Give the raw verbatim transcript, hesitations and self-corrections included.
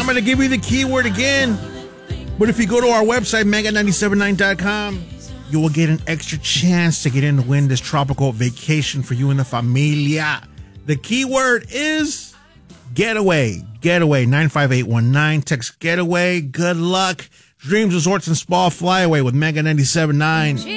going to give you the keyword again. But if you go to our website, mega nine seven nine dot com, you will get an extra chance to get in to win this tropical vacation for you and the familia. The keyword is getaway. Getaway, nine five eight one nine. Text getaway. Good luck. Dreams Resorts and Spa Flyaway with Mega ninety-seven point nine.